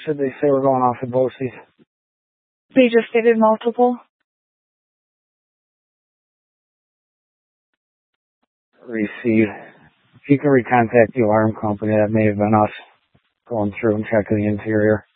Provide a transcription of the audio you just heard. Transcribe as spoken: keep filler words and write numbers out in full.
Should they say we're going off at both seats? They just stated multiple. Receive. If you can recontact the alarm company, that may have been us going through and checking the interior.